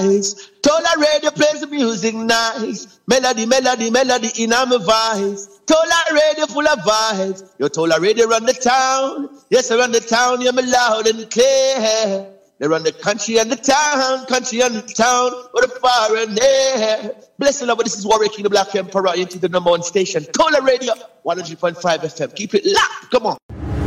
Tola Radio plays the music nice. Melody in my voice. Tola Radio full of vibes. Yo, Tola Radio run the town. Yes, I run the town. You're loud and clear. They run the country and the town. With the far and air. Bless the Lord, this is Warwick King, the Black Emperor, into the number one station. Tola Radio, 100.5 FM. Keep it locked. Come on.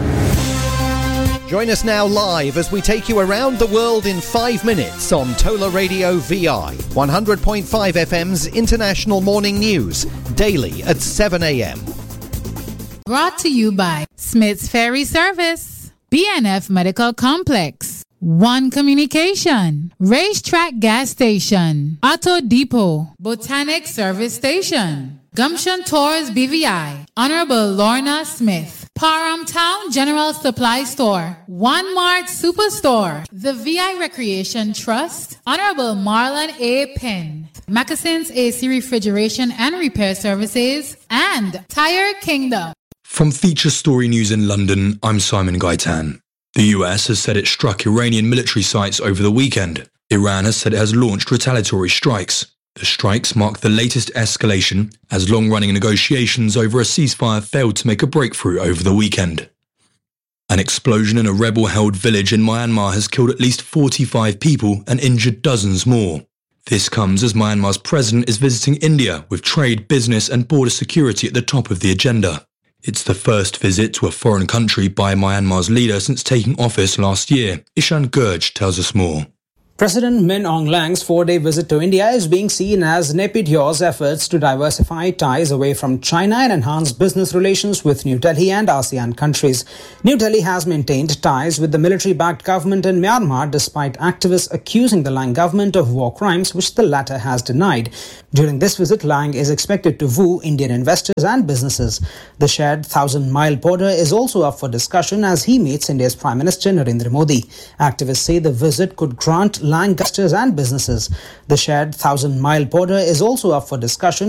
Join us now live as we take you around the world in 5 minutes on Tola Radio VI, 100.5 FM's International Morning News, daily at 7 a.m. Brought to you by Smith's Ferry Service, BNF Medical Complex, One Communication, Racetrack Gas Station, Auto Depot, Botanic Service Station, Gumption Tours BVI, Honorable Lorna Smith, Parham Town General Supply Store, One Mart Superstore, the VI Recreation Trust, Honorable Marlon A. Penn, Moccasins AC Refrigeration and Repair Services, and Tire Kingdom. From Feature Story News in London, I'm Simon Gaitan. The US has said it struck Iranian military sites over the weekend. Iran has said it has launched retaliatory strikes. The strikes mark the latest escalation as long-running negotiations over a ceasefire failed to make a breakthrough over the weekend. An explosion in a rebel-held village in Myanmar has killed at least 45 people and injured dozens more. This comes as Myanmar's president is visiting India with trade, business and border security at the top of the agenda. It's the first visit to a foreign country by Myanmar's leader since taking office last year. Ishan Gurj tells us more. President Min Aung Hlaing's 4-day visit to India is being seen as Naypyidaw efforts to diversify ties away from China and enhance business relations with New Delhi and ASEAN countries. New Delhi has maintained ties with the military-backed government in Myanmar despite activists accusing the Hlaing government of war crimes, which the latter has denied. During this visit, Hlaing is expected to woo Indian investors and businesses. The shared 1,000-mile border is also up for discussion as he meets India's Prime Minister Narendra Modi. Activists say the visit could grant Hlaing investors and businesses. The shared 1,000-mile border is also up for discussion